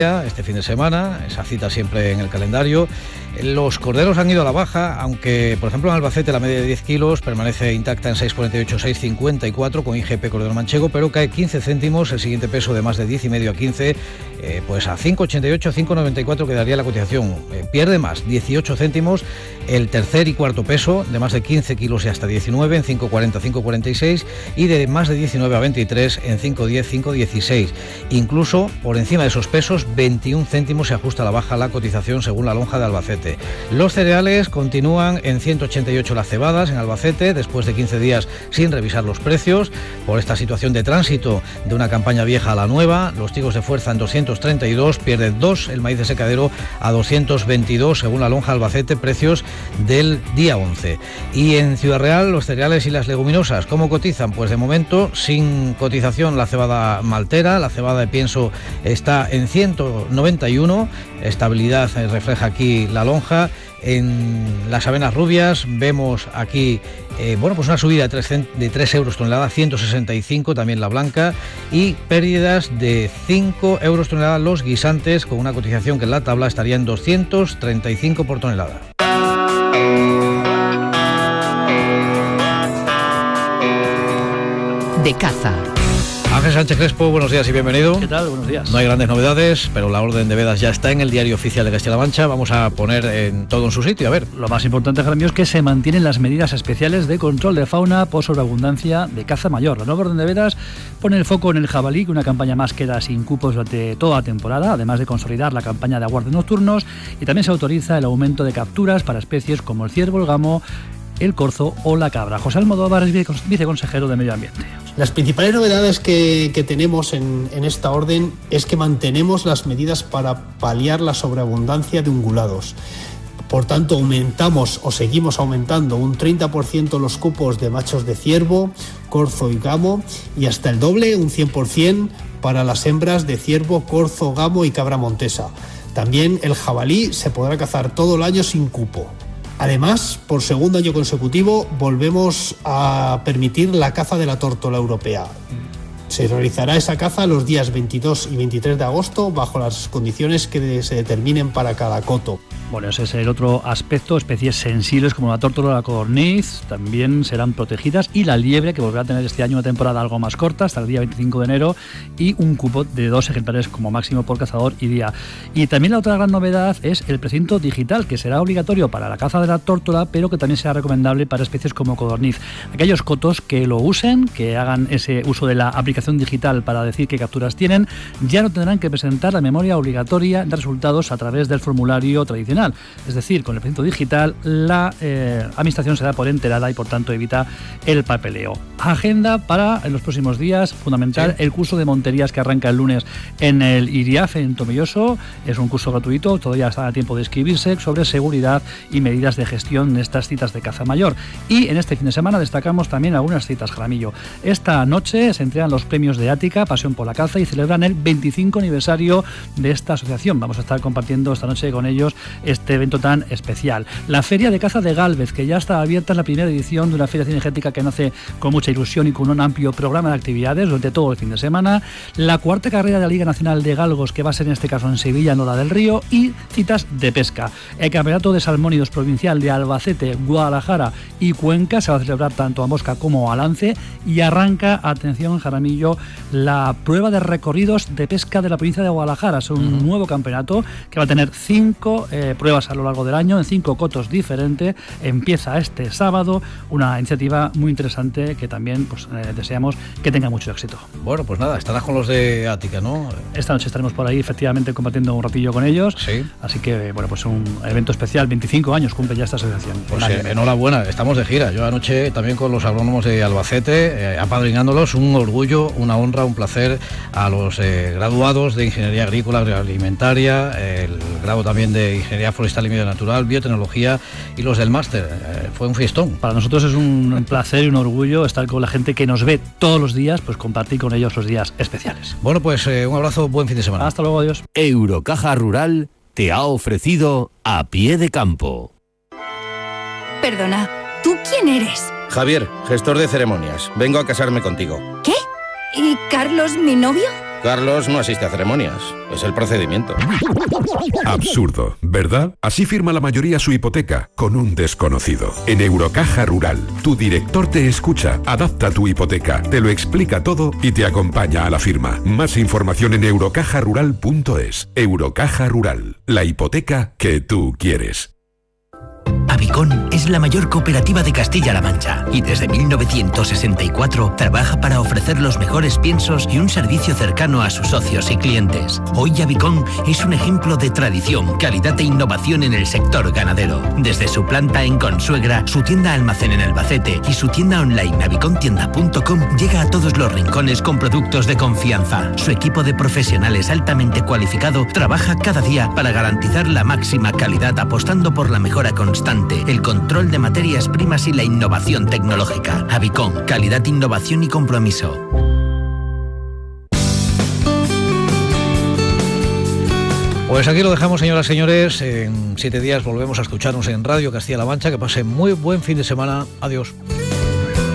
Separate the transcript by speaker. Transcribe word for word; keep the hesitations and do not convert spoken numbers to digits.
Speaker 1: este fin de semana, esa cita siempre en el calendario. Los corderos han ido a la baja, aunque por ejemplo en Albacete la media de diez kilos permanece intacta en seis cuarenta y ocho, seis cincuenta y cuatro con I G P Cordero Manchego, pero cae quince céntimos, el siguiente peso de más de diez y medio a quince, eh, pues a cinco ochenta y ocho, cinco noventa y cuatro quedaría la cotización. Eh, pierde más, dieciocho céntimos, el tercer y cuarto peso de más de quince kilos y hasta diecinueve en cinco cuarenta, cinco cuarenta y seis, y de más de diecinueve a veintitrés en cinco diez, cinco dieciséis. Incluso por encima de esos pesos, veintiún céntimos se ajusta a la baja la cotización según la lonja de Albacete. Los cereales continúan en ciento ochenta y ocho las cebadas en Albacete, después de quince días sin revisar los precios, por esta situación de tránsito de una campaña vieja a la nueva. Los trigos de fuerza en doscientos treinta y dos, pierde dos el maíz de secadero a doscientos veintidós según la lonja Albacete, precios del día once. Y en Ciudad Real, los cereales y las leguminosas, ¿cómo cotizan? Pues de momento sin cotización la cebada maltera, la cebada de pienso está en ciento noventa y uno, estabilidad refleja aquí la lonja. En las avenas rubias vemos aquí eh, bueno, pues una subida de tres euros tonelada, ciento sesenta y cinco también la blanca, y pérdidas de cinco euros tonelada los guisantes, con una cotización que en la tabla estaría en doscientos treinta y cinco por tonelada.
Speaker 2: De caza.
Speaker 1: Ángel Sánchez Crespo, buenos días y bienvenido.
Speaker 3: ¿Qué tal? Buenos días.
Speaker 1: No hay grandes novedades, pero la orden de vedas ya está en el Diario Oficial de Castilla-La Mancha. Vamos a poner en todo en su sitio, a ver.
Speaker 3: Lo más importante, Jaramillo, es que se mantienen las medidas especiales de control de fauna por sobreabundancia de caza mayor. La nueva orden de vedas pone el foco en el jabalí, que una campaña más queda sin cupos durante toda la temporada, además de consolidar la campaña de aguardes nocturnos, y también se autoriza el aumento de capturas para especies como el ciervo, el gamo, el corzo o la cabra. José Almodóvar es viceconsejero de Medio Ambiente.
Speaker 4: Las principales novedades que, que tenemos en, en esta orden es que mantenemos las medidas para paliar la sobreabundancia de ungulados. Por tanto, aumentamos o seguimos aumentando un treinta por ciento los cupos de machos de ciervo, corzo y gamo, y hasta el doble, un cien por ciento, para las hembras de ciervo, corzo, gamo y cabra montesa. También el jabalí se podrá cazar todo el año sin cupo. Además, por segundo año consecutivo, volvemos a permitir la caza de la tórtola europea. Se realizará esa caza los días veintidós y veintitrés de agosto bajo las condiciones que se determinen para cada coto.
Speaker 3: Bueno, ese es el otro aspecto. Especies sensibles como la tórtola o la codorniz también serán protegidas, y la liebre, que volverá a tener este año una temporada algo más corta, hasta el día veinticinco de enero, y un cupo de dos ejemplares como máximo por cazador y día. Y también la otra gran novedad es el precinto digital, que será obligatorio para la caza de la tórtola, pero que también será recomendable para especies como codorniz. Aquellos cotos que lo usen, que hagan ese uso de la aplicación digital para decir qué capturas tienen, ya no tendrán que presentar la memoria obligatoria de resultados a través del formulario tradicional. Es decir, con el precinto digital la eh, administración se da por enterada y por tanto evita el papeleo. Agenda para en los próximos días, fundamental, sí. El curso de monterías que arranca el lunes en el IRIAF en Tomelloso. Es un curso gratuito, todavía está a tiempo de inscribirse, sobre seguridad y medidas de gestión de estas citas de caza mayor. Y en este fin de semana destacamos también algunas citas, Jaramillo. Esta noche se entregan los premios de Ática, Pasión por la Caza, y celebran el veinticinco aniversario de esta asociación. Vamos a estar compartiendo esta noche con ellos este evento tan especial. La Feria de Caza de Gálvez, que ya está abierta, en la primera edición de una feria cinegética que nace con mucha ilusión y con un amplio programa de actividades durante todo el fin de semana. La cuarta carrera de la Liga Nacional de Galgos, que va a ser en este caso en Sevilla, Nola del Río, y citas de pesca. El Campeonato de Salmónidos Provincial de Albacete, Guadalajara y Cuenca se va a celebrar tanto a mosca como a lance, y arranca, atención, Jaramillo, la prueba de recorridos de pesca de la provincia de Guadalajara. Es un uh-huh. nuevo campeonato que va a tener cinco eh, pruebas a lo largo del año en cinco cotos diferentes. Empieza este sábado, una iniciativa muy interesante que también pues, eh, deseamos que tenga mucho éxito.
Speaker 1: Bueno, pues nada, estarás con los de Ática, ¿no?
Speaker 3: Esta noche estaremos por ahí, efectivamente, compartiendo un ratillo con ellos.
Speaker 1: Sí.
Speaker 3: Así que, bueno, pues un evento especial. veinticinco años cumple ya esta asociación.
Speaker 1: Pues eh, enhorabuena, estamos de gira. Yo anoche también con los agrónomos de Albacete, eh, apadrinándolos, un orgullo, una honra, un placer a los eh, graduados de Ingeniería Agrícola, Agroalimentaria, eh, el grado también de Ingeniería Forestal y Medio Natural, Biotecnología, y los del máster. Eh, fue un fiestón.
Speaker 3: Para nosotros es un placer y un orgullo estar con la gente que nos ve todos los días, pues compartir con ellos los días especiales.
Speaker 1: Bueno, pues eh, un abrazo, buen fin de semana.
Speaker 3: Hasta luego, adiós.
Speaker 2: Eurocaja Rural te ha ofrecido A Pie de Campo.
Speaker 5: Perdona, ¿tú quién eres?
Speaker 6: Javier, gestor de ceremonias. Vengo a casarme contigo.
Speaker 5: ¿Qué? ¿Y Carlos, mi novio?
Speaker 6: Carlos no asiste a ceremonias, es el procedimiento.
Speaker 7: Absurdo, ¿verdad? Así firma la mayoría su hipoteca, con un desconocido. En Eurocaja Rural, tu director te escucha, adapta tu hipoteca, te lo explica todo y te acompaña a la firma. Más información en eurocaja rural punto es. Eurocaja Rural, la hipoteca que tú quieres.
Speaker 8: Avicon es la mayor cooperativa de Castilla-La Mancha y desde mil novecientos sesenta y cuatro trabaja para ofrecer los mejores piensos y un servicio cercano a sus socios y clientes. Hoy Avicon es un ejemplo de tradición, calidad e innovación en el sector ganadero. Desde su planta en Consuegra, su tienda almacén en Albacete y su tienda online avicontienda punto com llega a todos los rincones con productos de confianza. Su equipo de profesionales altamente cualificado trabaja cada día para garantizar la máxima calidad, apostando por la mejora constante, el control de materias primas y la innovación tecnológica. Avicon, calidad, innovación y compromiso.
Speaker 1: Pues aquí lo dejamos, señoras y señores. En siete días volvemos a escucharnos en Radio Castilla-La Mancha. Que pasen muy buen fin de semana. Adiós.